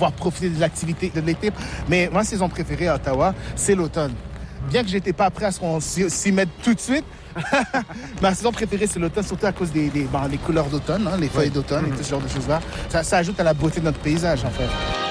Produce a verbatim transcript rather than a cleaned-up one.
pouvoir profiter des activités de l'été. Mais ma saison préférée à Ottawa, c'est l'automne. Bien que je n'étais pas prêt à ce qu'on s'y mette tout de suite, ma saison préférée, c'est l'automne, surtout à cause des, des, ben, les couleurs d'automne, hein, les feuilles Oui. d'automne Mm-hmm. et tout ce genre de choses-là. Ça, ça ajoute à la beauté de notre paysage, en fait.